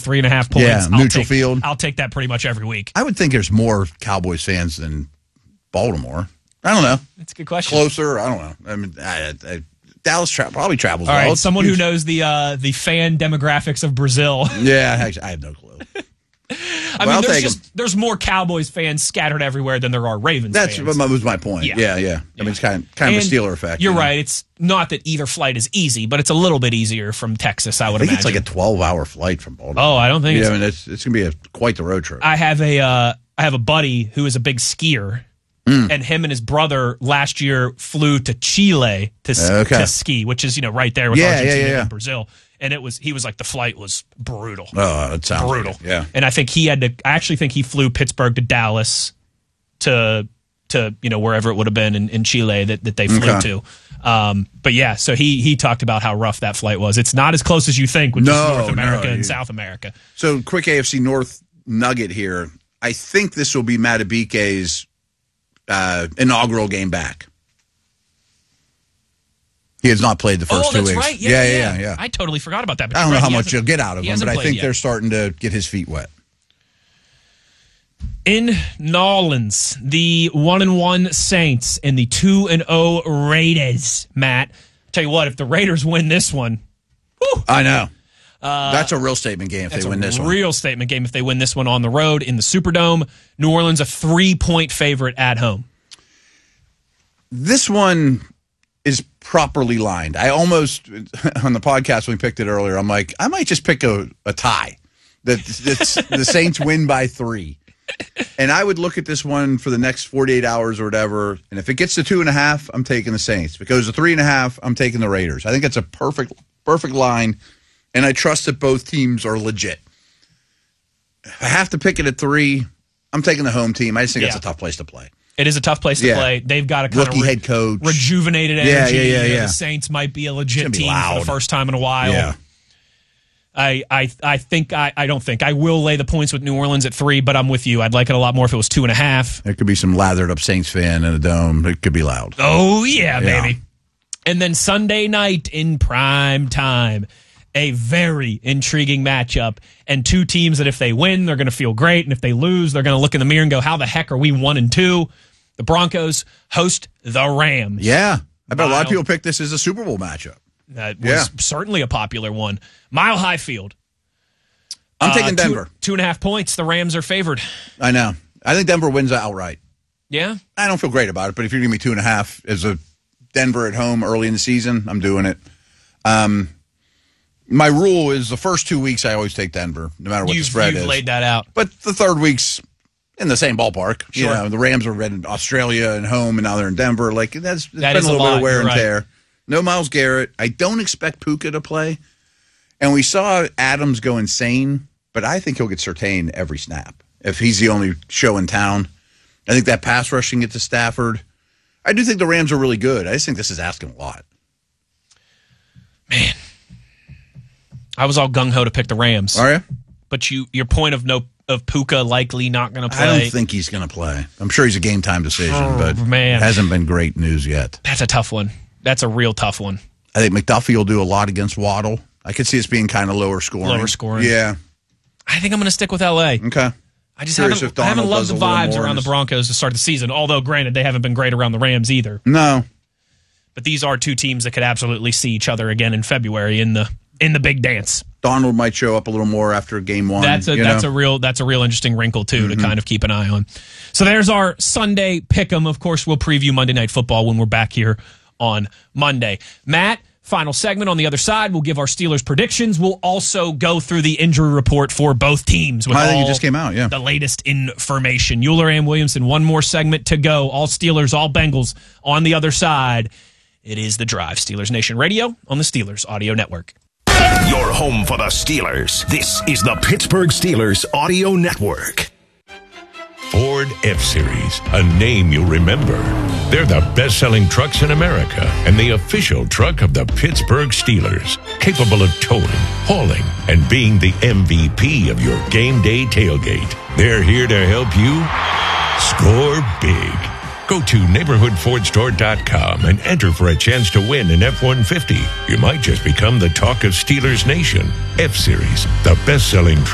3.5 points. Yeah, neutral field. I'll take that pretty much every week. I would think there's more Cowboys fans than Baltimore. I don't know. That's a good question. Closer? I don't know. I mean, Dallas probably travels all well. right, someone who knows the fan demographics of Brazil. Yeah, actually, I have no clue. I mean, there's more Cowboys fans scattered everywhere than there are Ravens fans. That was my point. Yeah. I mean, it's kind of a Steeler effect. You're right. It's not that either flight is easy, but it's a little bit easier from Texas, I would imagine. It's like a 12-hour flight from Baltimore. Oh, I don't think I mean, it's going to be quite the road trip. I have a buddy who is a big skier, and him and his brother last year flew to Chile to ski, which is right there with Argentina and Brazil. And he was like, the flight was brutal. Oh, it sounds brutal. Like it, yeah. And I actually think he flew Pittsburgh to Dallas to wherever it would have been in Chile that they flew to. But yeah, so he talked about how rough that flight was. It's not as close as you think with just North America and South America. So quick AFC North nugget here. I think this will be Matabike's inaugural game back. He has not played the first 2 weeks. Oh, that's right. Yeah. I totally forgot about that. I don't know how much you'll get out of him, but I think they're starting to get his feet wet. In Nolans, the 1-1 Saints and the 2-0 Raiders. Matt, tell you what, if the Raiders win this one, I know. That's a real statement game if they win this one. Real statement game if they win this one on the road in the Superdome. New Orleans, a 3-point favorite at home. This one is properly lined. I almost, on the podcast when we picked it earlier, I'm like, I might just pick a tie. The Saints win by 3. And I would look at this one for the next 48 hours or whatever, and if it gets to 2.5, I'm taking the Saints. If it goes to 3.5, I'm taking the Raiders. I think it's a perfect line, and I trust that both teams are legit. If I have to pick it at 3, I'm taking the home team. I just think it's a tough place to play. It is a tough place to play. They've got a kind of head coach, rejuvenated energy. The Saints might be a legit team for the first time in a while. Yeah. I will lay the points with New Orleans at 3, but I'm with you. I'd like it a lot more if it was 2.5. There could be some lathered up Saints fan in a dome. It could be loud. Oh, yeah, baby. And then Sunday night in prime time, a very intriguing matchup, and two teams that if they win, they're going to feel great, and if they lose, they're going to look in the mirror and go, how the heck are we 1-2? The Broncos host the Rams. Yeah. I bet a lot of people picked this as a Super Bowl matchup. That was certainly a popular one. Mile High Field. I'm taking Denver. 2.5 points. The Rams are favored. I know. I think Denver wins outright. Yeah? I don't feel great about it, but if you're giving me 2.5 as a Denver at home early in the season, I'm doing it. My rule is the first 2 weeks I always take Denver, no matter what the spread is. You've laid that out. But the third week's in the same ballpark. Sure. The Rams were in Australia and home, and now they're in Denver. It's been a little bit of wear and tear. No Myles Garrett. I don't expect Puka to play. And we saw Adams go insane, but I think he'll get Surtain every snap if he's the only show in town. I think that pass rushing gets to Stafford. I do think the Rams are really good. I just think this is asking a lot. Man. I was all gung-ho to pick the Rams. Are you? But your point of Puka likely not going to play. I don't think he's going to play. I'm sure he's a game-time decision, but it hasn't been great news yet. That's a tough one. That's a real tough one. I think McDuffie will do a lot against Waddle. I could see this being kind of lower scoring. Yeah. I think I'm going to stick with L.A. Okay. I just haven't loved the vibes around the Broncos to start the season, although, granted, they haven't been great around the Rams either. No. But these are two teams that could absolutely see each other again in February in the big dance. Donald might show up a little more after game one. That's a real interesting wrinkle, too, to kind of keep an eye on. So there's our Sunday pick'em. Of course, we'll preview Monday Night Football when we're back here on Monday. Matt, final segment on the other side. We'll give our Steelers predictions. We'll also go through the injury report for both teams with I think it just came out, the latest information. Euler and Williamson, one more segment to go. All Steelers, all Bengals on the other side. It is The Drive. Steelers Nation Radio on the Steelers Audio Network. Your home for the Steelers. This is the Pittsburgh Steelers Audio Network. Ford F-Series, a name you'll remember. They're the best-selling trucks in America and the official truck of the Pittsburgh Steelers, capable of towing, hauling, and being the MVP of your game day tailgate. They're here to help you score big. Go to neighborhoodfordstore.com and enter for a chance to win an F-150. You might just become the talk of Steelers Nation. F-Series, the best-selling truck